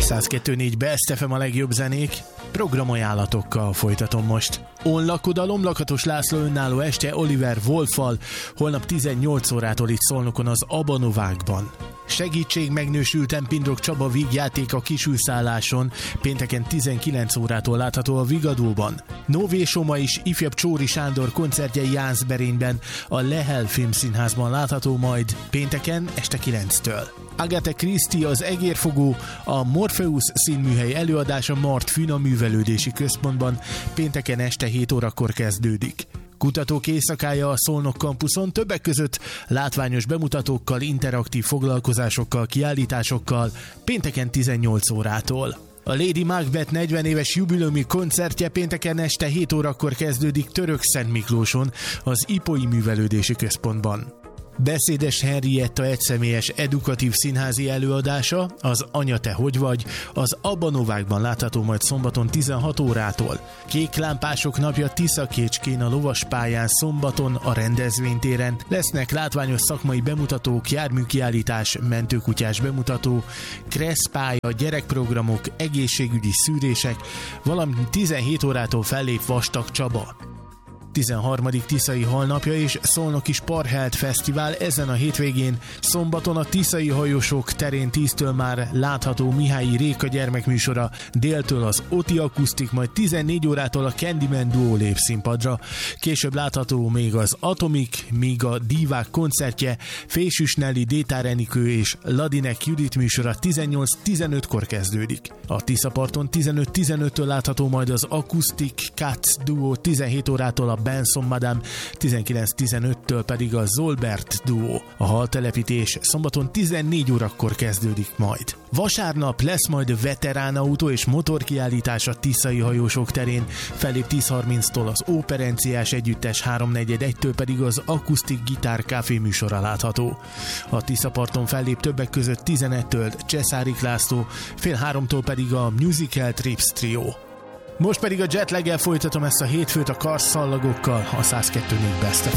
102.4 Best FM a legjobb zenék, programajánlatokkal folytatom most. Onlakodalom, Lakatos László önálló este Oliver Wolffal, holnap 18 órától itt Szolnokon az Abanovákban. Segítség megnősülten Pindrok Csaba vígjáték a Kisülszálláson, pénteken 19 órától látható a Vigadóban. Nové Soma is ifjabb Csóri Sándor koncertje Jászberényben, a Lehel Filmszínházban látható majd pénteken este 9-től. Agatha Christie az Egérfogó, a Morpheus színműhely előadása Mart Fűn a Művelődési Központban, pénteken este 7 órakor kezdődik. Kutatók éjszakája a Szolnok kampuszon, többek között látványos bemutatókkal, interaktív foglalkozásokkal, kiállításokkal, pénteken 18 órától. A Lady Macbeth 40 éves jubileumi koncertje pénteken este 7 órakor kezdődik Törökszentmiklóson, az Ipói Művelődési Központban. Beszédes Henrietta egyszemélyes edukatív színházi előadása, az Anya te hogy vagy, az Abanovákban látható majd szombaton 16 órától. Kéklámpások napja Tiszakécskén a lovaspályán szombaton a rendezvénytéren. Lesznek látványos szakmai bemutatók, járműkiállítás, mentőkutyás bemutató, kresszpálya, gyerekprogramok, egészségügyi szűrések, valamint 17 órától fellép Vastag Csaba. 13. Tiszai Halnapja és Szolnoki Sparhelt Fesztivál ezen a hétvégén. Szombaton a Tiszai Hajósok terén 10-től már látható Mihályi Réka gyermekműsora, déltől az Oti Akusztik, majd 14 órától a Candyman Duo lép színpadra. Később látható még az Atomik, míg a Divák koncertje, Fésűs Nelly, Détár Enikő és Ladinek Judit műsora 18-15-kor kezdődik. A Tiszaparton 15-15-től látható majd az Acoustic Cats Duo, 17 órától a Benson Madame, 19-15-től pedig a Zolbert Duo. A haltelepítés szombaton 14 órakor kezdődik majd. Vasárnap lesz majd veteránautó és motorkiállítás a Tiszai Hajósok terén, fellép 10:30-tól az Óperenciás Együttes, 3:45-től pedig az Akusztik Gitár Café műsora látható. A Tiszaparton fellép többek között 11-től Cseszárik László, 2:30-tól pedig a Musical Trips Trio. Most pedig a Jetlaggel folytatom ezt a hétfőt a karszallagokkal, a 102.4 Best FM.